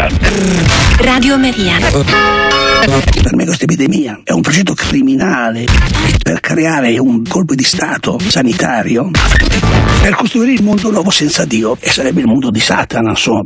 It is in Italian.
Radio Maria. Per me questa epidemia è un progetto criminale per creare un colpo di stato sanitario per costruire il mondo nuovo senza Dio, e sarebbe il mondo di Satana, insomma.